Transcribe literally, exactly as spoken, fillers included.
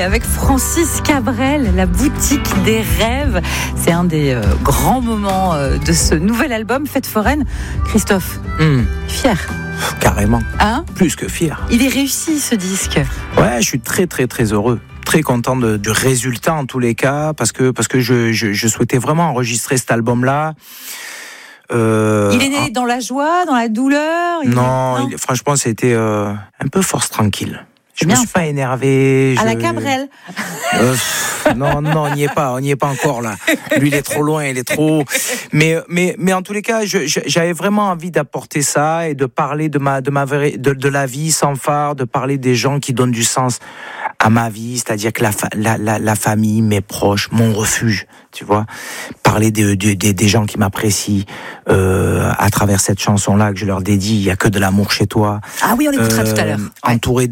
avec Francis Cabrel, la boutique des rêves. C'est un des euh, grands moments euh, de ce nouvel album, Fête foraine. Christophe, mmh. fier. Carrément. Hein ? Plus que fier. Il est réussi ce disque. Ouais, je suis très très très heureux. Très content de, du résultat en tous les cas, parce que, parce que je, je, je souhaitais vraiment enregistrer cet album-là. Euh, il est né dans la joie, dans la douleur il Non, est... non il, franchement, c'était euh, un peu force tranquille. Je Bien me suis ça. pas énervé. À je... la Cabrel. Euh, non, non, on n'y est pas, on n'y est pas encore là. Lui, il est trop loin, il est trop. Mais, mais, mais en tous les cas, je, je, j'avais vraiment envie d'apporter ça et de parler de ma, de ma, de, de la vie sans phare, de parler des gens qui donnent du sens à ma vie, c'est-à-dire que la, la, la, la famille, mes proches, mon refuge, tu vois. Parler des, des, des gens qui m'apprécient euh, à travers cette chanson-là que je leur dédie. Il y a que de l'amour chez toi. Ah oui, on l'écoutera euh, tout à l'heure. Entouré